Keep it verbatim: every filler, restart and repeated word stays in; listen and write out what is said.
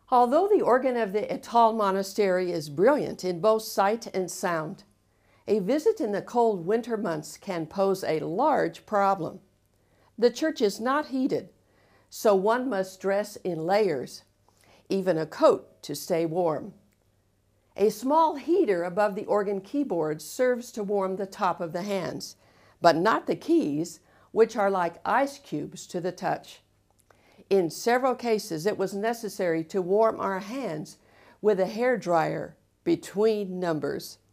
Although the organ of the Étoile Monastery is brilliant in both sight and sound, a visit in the cold winter months can pose a large problem. The church is not heated, so one must dress in layers, even a coat to stay warm. A small heater above the organ keyboard serves to warm the top of the hands, but not the keys, which are like ice cubes to the touch. In several cases, it was necessary to warm our hands with a hair dryer between numbers.